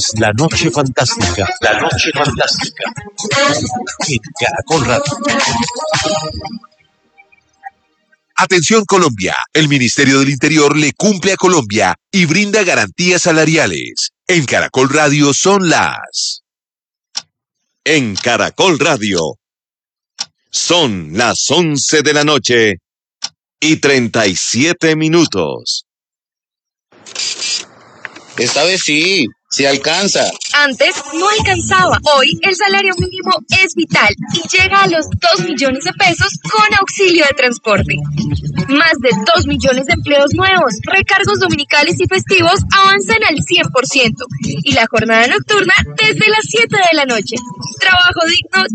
La noche fantástica, la noche fantástica. En Caracol Radio. Atención Colombia, el Ministerio del Interior le cumple a Colombia y brinda garantías salariales. En Caracol Radio son las... En Caracol Radio son las 11 de la noche y 37 minutos. Esta vez sí alcanza. Antes no alcanzaba. Hoy el salario mínimo es vital y llega a los 2 millones de pesos con auxilio de transporte. Más de 2 millones de empleos nuevos, recargos dominicales y festivos avanzan al 100% y la jornada nocturna desde las 7 de la noche. Trabajo digno